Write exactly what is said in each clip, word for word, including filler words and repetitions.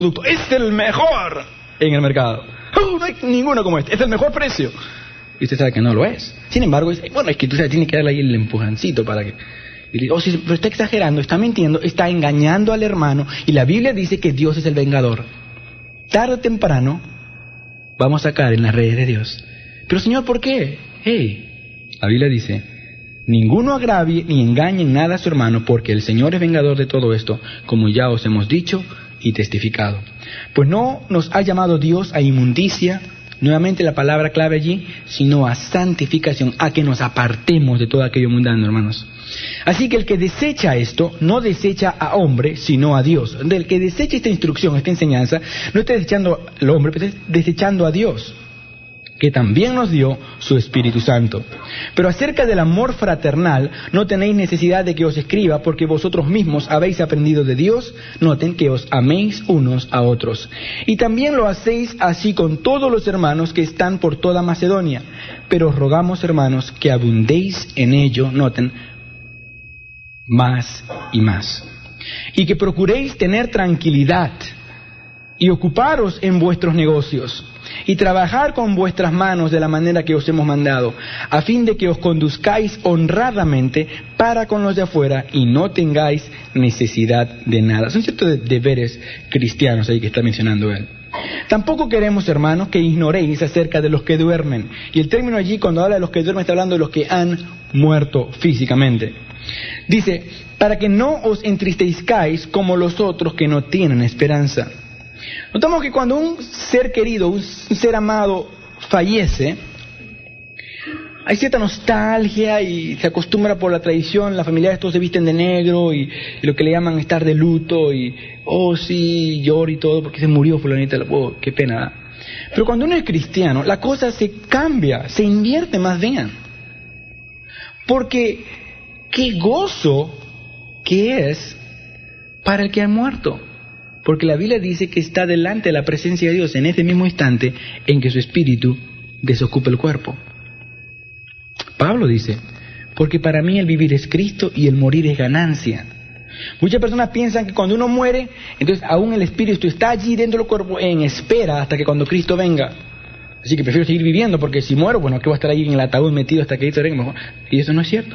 producto, es el mejor en el mercado. Oh, no hay ninguno como este, es el mejor precio. Y usted sabe que no lo es. Sin embargo, dice, bueno, es que tú sabes, tienes que darle ahí el empujancito para que... Y dice, oh, sí, pero está exagerando, está mintiendo, está engañando al hermano. Y la Biblia dice que Dios es el vengador. Tarde o temprano vamos a caer en las redes de Dios. Pero Señor, ¿por qué? Hey, la Biblia dice, ninguno agravie ni engañe en nada a su hermano, porque el Señor es vengador de todo esto, como ya os hemos dicho y testificado. Pues no nos ha llamado Dios a inmundicia, nuevamente la palabra clave allí, sino a santificación, a que nos apartemos de todo aquello mundano, hermanos. Así que el que desecha esto, no desecha a hombre, sino a Dios. El que desecha esta instrucción, esta enseñanza, no está desechando al hombre, pero está desechando a Dios, que también nos dio su Espíritu Santo. Pero acerca del amor fraternal, no tenéis necesidad de que os escriba, porque vosotros mismos habéis aprendido de Dios. Noten que os améis unos a otros. Y también lo hacéis así con todos los hermanos que están por toda Macedonia. Pero os rogamos, hermanos, que abundéis en ello, noten, más y más. Y que procuréis tener tranquilidad y ocuparos en vuestros negocios, y trabajar con vuestras manos de la manera que os hemos mandado, a fin de que os conduzcáis honradamente para con los de afuera y no tengáis necesidad de nada. Son ciertos deberes cristianos ahí que está mencionando él. Tampoco queremos, hermanos, que ignoréis acerca de los que duermen. Y el término allí, cuando habla de los que duermen, está hablando de los que han muerto físicamente. Dice, para que no os entristezcáis como los otros que no tienen esperanza. Notamos que cuando un ser querido, un ser amado fallece, hay cierta nostalgia y se acostumbra por la tradición, las familiares todos se visten de negro y, y lo que le llaman estar de luto y, oh sí, lloro y todo porque se murió fulanita, oh, qué pena. Pero cuando uno es cristiano, la cosa se cambia, se invierte más bien. Porque qué gozo que es para el que ha muerto. Porque la Biblia dice que está delante de la presencia de Dios en ese mismo instante en que su espíritu desocupa el cuerpo. Pablo dice, porque para mí el vivir es Cristo y el morir es ganancia. Muchas personas piensan que cuando uno muere, entonces aún el espíritu está allí dentro del cuerpo en espera hasta que cuando Cristo venga. Así que prefiero seguir viviendo porque si muero, bueno, que voy a estar ahí en el ataúd metido hasta que Cristo venga mejor. Y eso no es cierto.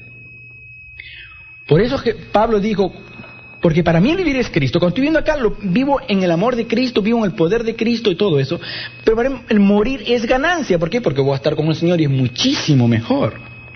Por eso que Pablo dijo, porque para mí el vivir es Cristo. Cuando estoy viviendo acá, lo vivo en el amor de Cristo, vivo en el poder de Cristo y todo eso. Pero para mí el morir es ganancia. ¿Por qué? Porque voy a estar con el Señor y es muchísimo mejor.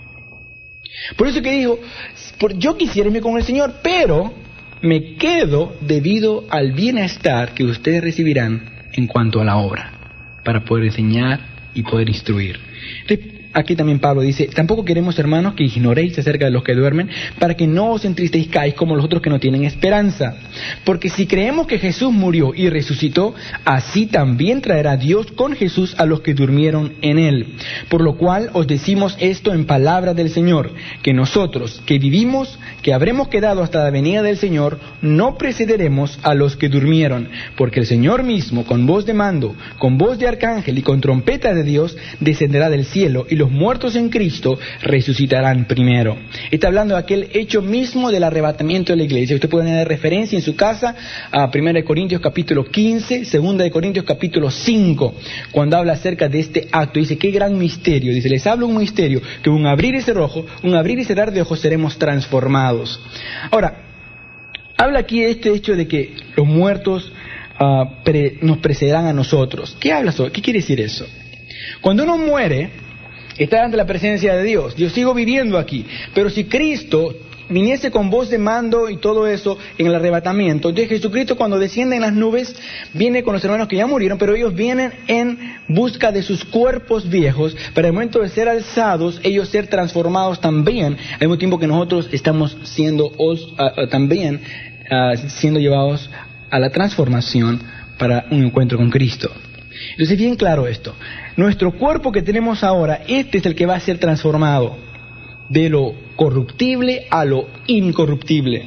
Por eso que dijo, yo quisiera irme con el Señor, pero me quedo debido al bienestar que ustedes recibirán en cuanto a la obra, para poder enseñar y poder instruir. Entonces, aquí también Pablo dice, tampoco queremos, hermanos, que ignoréis acerca de los que duermen, para que no os entristezcáis como los otros que no tienen esperanza. Porque si creemos que Jesús murió y resucitó, así también traerá Dios con Jesús a los que durmieron en él. Por lo cual os decimos esto en palabra del Señor, que nosotros, que vivimos, que habremos quedado hasta la venida del Señor, no precederemos a los que durmieron. Porque el Señor mismo, con voz de mando, con voz de arcángel y con trompeta de Dios, descenderá del cielo, y los muertos en Cristo resucitarán primero. Está hablando de aquel hecho mismo del arrebatamiento de la iglesia. Usted puede tener referencia en su casa a primera de Corintios capítulo quince, segunda de Corintios capítulo cinco, cuando habla acerca de este acto. Dice, qué gran misterio. Dice, les hablo un misterio, que un abrir y cerrar ojo, un abrir y cerrar de ojos seremos transformados. Ahora, habla aquí de este hecho de que los muertos uh, pre, nos precederán a nosotros. ¿Qué habla eso? ¿Qué quiere decir eso? Cuando uno muere, está ante la presencia de Dios. Yo sigo viviendo aquí. Pero si Cristo viniese con voz de mando y todo eso en el arrebatamiento, entonces Jesucristo cuando desciende en las nubes, viene con los hermanos que ya murieron, pero ellos vienen en busca de sus cuerpos viejos, para el momento de ser alzados, ellos ser transformados también, al mismo tiempo que nosotros estamos siendo uh, uh, también uh, siendo llevados a la transformación para un encuentro con Cristo. Entonces, bien claro esto. Nuestro cuerpo que tenemos ahora, este es el que va a ser transformado de lo corruptible a lo incorruptible,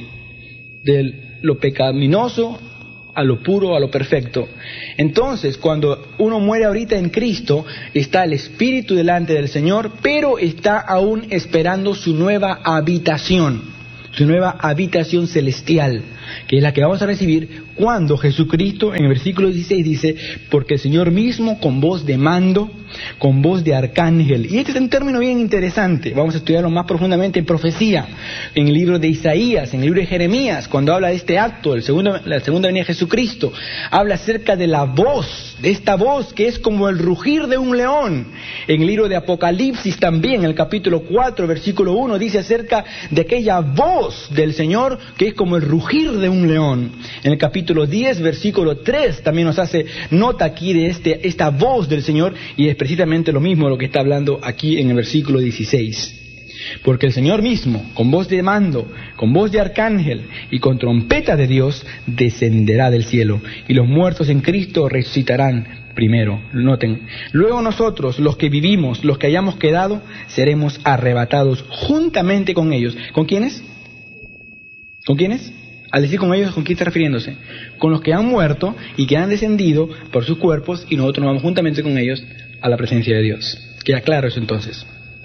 de lo pecaminoso a lo puro, a lo perfecto. Entonces, cuando uno muere ahorita en Cristo, está el Espíritu delante del Señor, pero está aún esperando su nueva habitación, su nueva habitación celestial. que es la que vamos a recibir cuando Jesucristo, en el versículo dieciséis, dice, porque el Señor mismo con voz de mando, con voz de arcángel. Y este es un término bien interesante, vamos a estudiarlo más profundamente en profecía, en el libro de Isaías, en el libro de Jeremías, cuando habla de este acto, el segundo, la segunda venida de Jesucristo, habla acerca de la voz, de esta voz que es como el rugir de un león. En el libro de Apocalipsis también, en el capítulo cuatro, versículo uno, dice acerca de aquella voz del Señor que es como el rugir de un león. En el capítulo diez, versículo tres, también nos hace nota aquí de este, esta voz del Señor, y es precisamente lo mismo lo que está hablando aquí en el versículo dieciséis. Porque el Señor mismo, con voz de mando, con voz de arcángel y con trompeta de Dios, descenderá del cielo, y los muertos en Cristo resucitarán primero. Noten, luego nosotros, los que vivimos, los que hayamos quedado, seremos arrebatados juntamente con ellos. ¿Con quiénes? ¿Con quiénes? Al decir con ellos, ¿con quién está refiriéndose? Con los que han muerto y que han descendido por sus cuerpos, y nosotros nos vamos juntamente con ellos a la presencia de Dios. Queda claro eso entonces.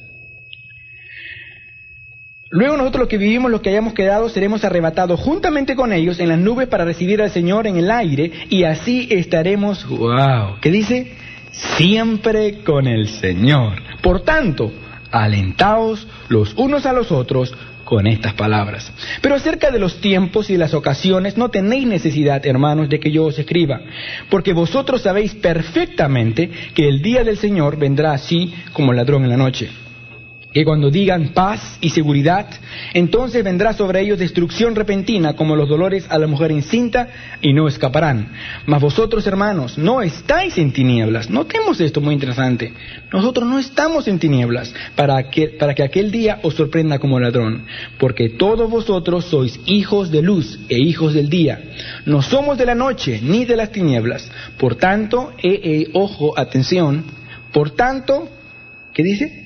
Luego nosotros los que vivimos, los que hayamos quedado, seremos arrebatados juntamente con ellos en las nubes para recibir al Señor en el aire, y así estaremos, wow, ¿qué dice? Siempre con el Señor. Por tanto, alentaos los unos a los otros con estas palabras. Pero acerca de los tiempos y de las ocasiones no tenéis necesidad, hermanos, de que yo os escriba, porque vosotros sabéis perfectamente que el día del Señor vendrá así como ladrón en la noche. Que cuando digan paz y seguridad, entonces vendrá sobre ellos destrucción repentina, como los dolores a la mujer encinta, y no escaparán. Mas vosotros, hermanos, no estáis en tinieblas. Notemos esto muy interesante. Nosotros no estamos en tinieblas para que, para que aquel día os sorprenda como ladrón. Porque todos vosotros sois hijos de luz e hijos del día. No somos de la noche ni de las tinieblas. Por tanto, eh, eh, ojo, atención, por tanto, ¿qué dice?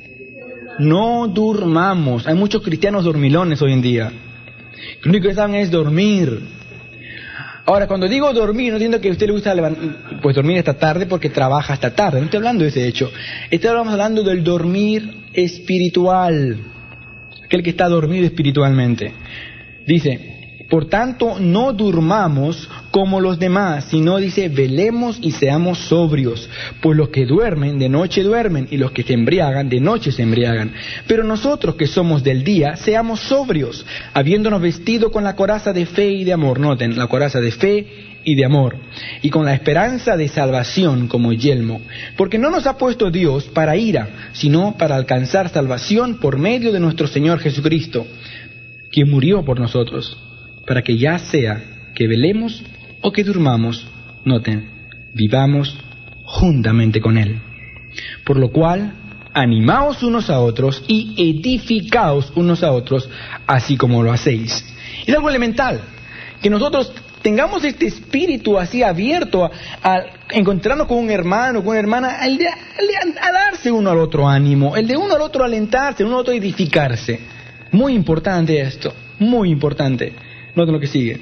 No durmamos. Hay muchos cristianos dormilones hoy en día. Lo único que saben es dormir. Ahora, cuando digo dormir, no entiendo que a usted le gusta levant- pues dormir esta tarde porque trabaja hasta tarde. No estoy hablando de ese hecho. Estamos hablando del dormir espiritual. Aquel que está dormido espiritualmente. Dice, por tanto, no durmamos como los demás, sino dice, velemos y seamos sobrios. Pues los que duermen, de noche duermen, y los que se embriagan, de noche se embriagan. Pero nosotros que somos del día, seamos sobrios, habiéndonos vestido con la coraza de fe y de amor. Noten, la coraza de fe y de amor, y con la esperanza de salvación como yelmo. Porque no nos ha puesto Dios para ira, sino para alcanzar salvación por medio de nuestro Señor Jesucristo, quien murió por nosotros, para que ya sea que velemos o que durmamos, noten, vivamos juntamente con Él. Por lo cual, animaos unos a otros y edificaos unos a otros, así como lo hacéis. Es algo elemental, que nosotros tengamos este espíritu así abierto a, a encontrarnos con un hermano, con una hermana, el de, el de a darse uno al otro ánimo, el de uno al otro alentarse, uno al otro edificarse. Muy importante esto, muy importante. Noten lo que sigue.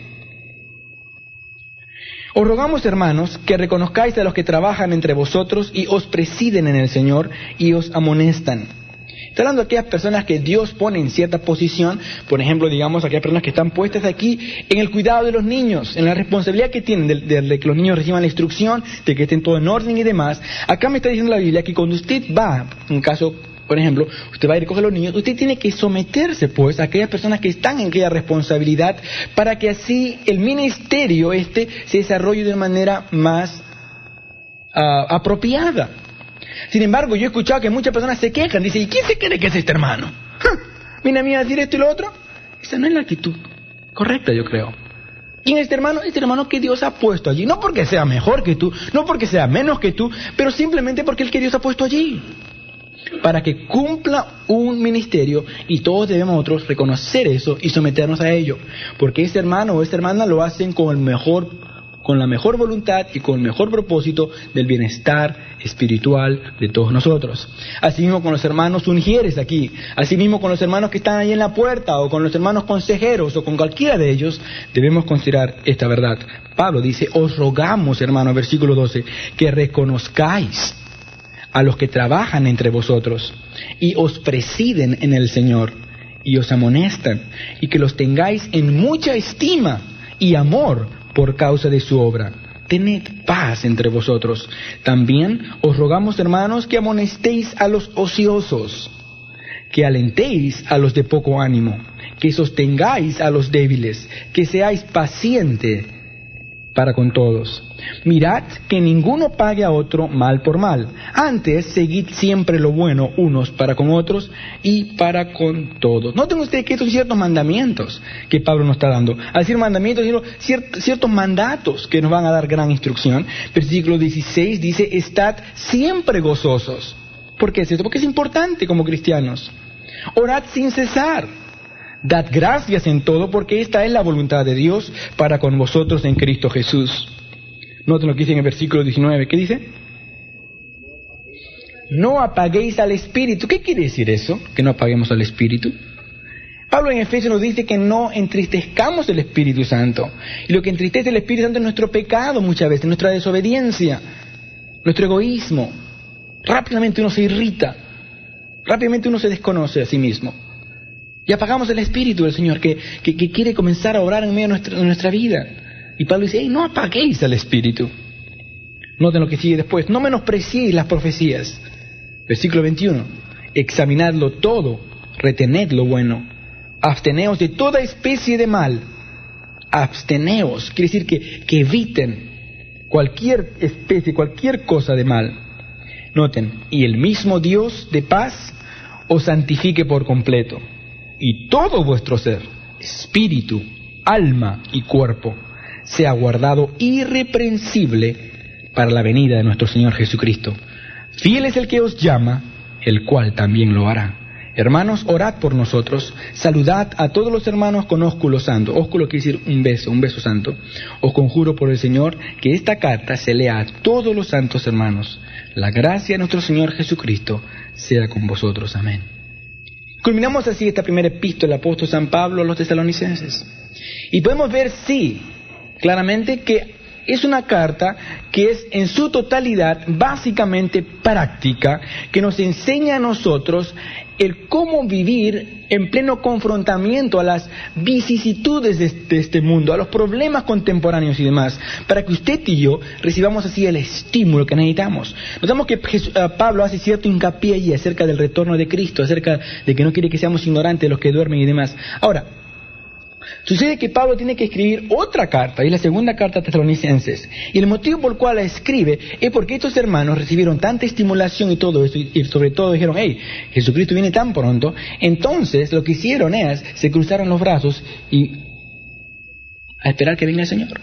Os rogamos, hermanos, que reconozcáis a los que trabajan entre vosotros y os presiden en el Señor y os amonestan. Está hablando de aquellas personas que Dios pone en cierta posición, por ejemplo, digamos, aquellas personas que están puestas aquí en el cuidado de los niños, en la responsabilidad que tienen de, de, de que los niños reciban la instrucción, de que estén todo en orden y demás. Acá me está diciendo la Biblia que cuando usted va, en un caso, por ejemplo, usted va a ir a recoger a los niños, usted tiene que someterse, pues, a aquellas personas que están en aquella responsabilidad para que así el ministerio este se desarrolle de manera más uh, apropiada. Sin embargo, yo he escuchado que muchas personas se quejan, dicen, ¿y quién se cree que es este hermano? ¡Ja! ¿Viene a mí a decir esto y lo otro? Esa no es la actitud correcta, yo creo. ¿Quién es este hermano? Este hermano que Dios ha puesto allí. No porque sea mejor que tú, no porque sea menos que tú, pero simplemente porque el que Dios ha puesto allí, para que cumpla un ministerio, y todos debemos nosotros reconocer eso y someternos a ello, porque ese hermano o esta hermana lo hacen con el mejor, con la mejor voluntad y con el mejor propósito del bienestar espiritual de todos nosotros. Asimismo con los hermanos ungieres aquí, asimismo con los hermanos que están ahí en la puerta, o con los hermanos consejeros, o con cualquiera de ellos, debemos considerar esta verdad. Pablo dice, os rogamos, hermanos, versículo doce, que reconozcáis a los que trabajan entre vosotros y os presiden en el Señor y os amonestan, y que los tengáis en mucha estima y amor por causa de su obra. Tened paz entre vosotros. También os rogamos, hermanos, que amonestéis a los ociosos, que alentéis a los de poco ánimo, que sostengáis a los débiles, que seáis pacientes para con todos. Mirad que ninguno pague a otro mal por mal. Antes, seguid siempre lo bueno unos para con otros y para con todos. Noten ustedes que estos son ciertos mandamientos que Pablo nos está dando. Al decir mandamientos, sino ciert, ciertos mandatos que nos van a dar gran instrucción. Versículo dieciséis dice, estad siempre gozosos. ¿Por qué es esto? Porque es importante como cristianos. Orad sin cesar. Dad gracias en todo, porque esta es la voluntad de Dios para con vosotros en Cristo Jesús. Noten lo que dice en el versículo diecinueve. ¿Qué dice? No apaguéis al Espíritu. ¿Qué quiere decir eso? Que no apaguemos al Espíritu. Pablo en Efesios nos dice que no entristezcamos el Espíritu Santo. Y lo que entristece el Espíritu Santo es nuestro pecado muchas veces, nuestra desobediencia, nuestro egoísmo. Rápidamente uno se irrita. Rápidamente uno se desconoce a sí mismo. Y apagamos el Espíritu del Señor que, que, que quiere comenzar a orar en medio de nuestra, de nuestra vida. Y Pablo dice, hey, no apaguéis al Espíritu. Noten lo que sigue después. No menospreciéis las profecías. Versículo veintiuno. Examinadlo todo, retened lo bueno. Absteneos de toda especie de mal. Absteneos, quiere decir que, que eviten cualquier especie, cualquier cosa de mal. Noten, y el mismo Dios de paz os santifique por completo. Y todo vuestro ser, espíritu, alma y cuerpo, sea guardado irreprensible para la venida de nuestro Señor Jesucristo. Fiel es el que os llama, el cual también lo hará. Hermanos, orad por nosotros, saludad a todos los hermanos con ósculo santo. Ósculo quiere decir un beso, un beso santo. Os conjuro por el Señor que esta carta se lea a todos los santos hermanos. La gracia de nuestro Señor Jesucristo sea con vosotros. Amén. Culminamos así esta primera epístola del apóstol San Pablo a los tesalonicenses. Y podemos ver, sí, claramente que es una carta que es en su totalidad básicamente práctica, que nos enseña a nosotros el cómo vivir en pleno confrontamiento a las vicisitudes de este, de este mundo, a los problemas contemporáneos y demás, para que usted y yo recibamos así el estímulo que necesitamos. Notamos que Jesús, uh, Pablo hace cierto hincapié allí acerca del retorno de Cristo, acerca de que no quiere que seamos ignorantes de los que duermen y demás. Ahora, sucede que Pablo tiene que escribir otra carta, y la segunda carta a Tesalonicenses. Y el motivo por el cual la escribe es porque estos hermanos recibieron tanta estimulación y todo eso, y sobre todo dijeron, hey, Jesucristo viene tan pronto. Entonces lo que hicieron es, se cruzaron los brazos y a esperar que venga el Señor.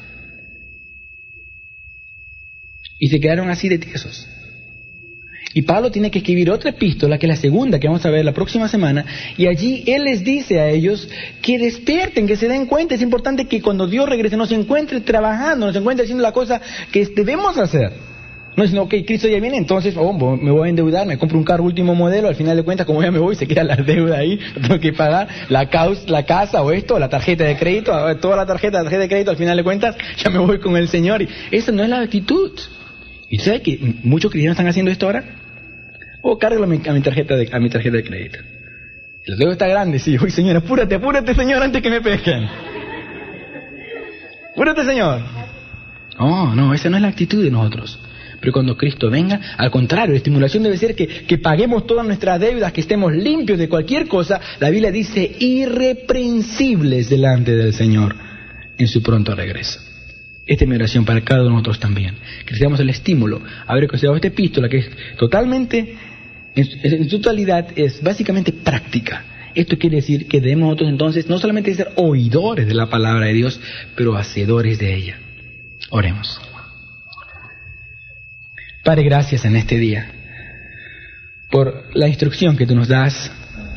Y se quedaron así de tiesos. Y Pablo tiene que escribir otra epístola, que es la segunda, que vamos a ver la próxima semana, y allí él les dice a ellos que despierten, que se den cuenta. Es importante que cuando Dios regrese nos encuentre trabajando, nos encuentre haciendo la cosa que debemos hacer. No es, no, ok, Cristo ya viene, entonces oh, me voy a endeudar, me compro un carro último modelo, al final de cuentas, como ya me voy, se queda la deuda ahí, tengo que pagar la, caus, la casa o esto, la tarjeta de crédito, toda la tarjeta, la tarjeta de crédito, al final de cuentas, ya me voy con el Señor. Y esa no es la actitud. ¿Y sabes que muchos cristianos están haciendo esto ahora? Oh, cárgalo a mi, a mi tarjeta de, a mi tarjeta de crédito. La deuda está grande, sí. Uy, Señor, apúrate, apúrate, Señor, antes que me pesquen. Apúrate, Señor. Oh, no, esa no es la actitud de nosotros. Pero cuando Cristo venga, al contrario, la estimulación debe ser que, que paguemos todas nuestras deudas, que estemos limpios de cualquier cosa. La Biblia dice irreprensibles delante del Señor en su pronto regreso. Esta es mi oración para cada uno de nosotros también. Que recibamos el estímulo a haber considerado esta epístola, que es totalmente, en, en su totalidad, es básicamente práctica. Esto quiere decir que debemos nosotros entonces no solamente ser oidores de la palabra de Dios, pero hacedores de ella. Oremos. Padre, gracias en este día por la instrucción que tú nos das,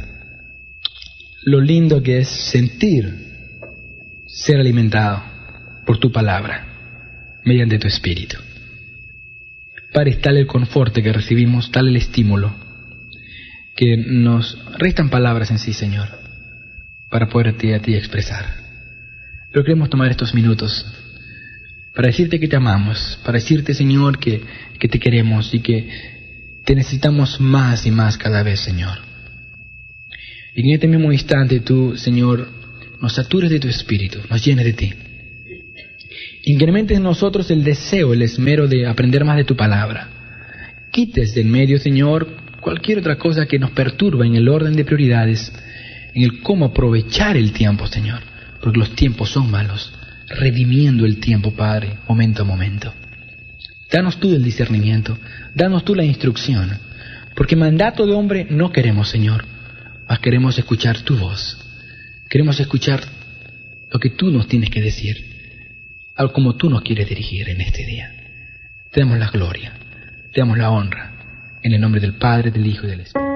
lo lindo que es sentir ser alimentado por tu palabra, mediante tu Espíritu. Padre, es tal el conforte que recibimos, tal el estímulo, que nos restan palabras en sí, Señor, para poderte a ti expresar. Pero queremos tomar estos minutos para decirte que te amamos, para decirte, Señor, que, que te queremos y que te necesitamos más y más cada vez, Señor. Y en este mismo instante tú, Señor, nos satures de tu Espíritu, nos llenes de ti. Incrementes en nosotros el deseo, el esmero de aprender más de tu palabra. Quites del medio, Señor, cualquier otra cosa que nos perturba en el orden de prioridades, en el cómo aprovechar el tiempo, Señor, porque los tiempos son malos, redimiendo el tiempo, Padre, momento a momento. Danos tú el discernimiento, danos tú la instrucción, porque mandato de hombre no queremos, Señor, mas queremos escuchar tu voz, queremos escuchar lo que tú nos tienes que decir, algo como tú nos quieres dirigir en este día. Te damos la gloria, te damos la honra, en el nombre del Padre, del Hijo y del Espíritu.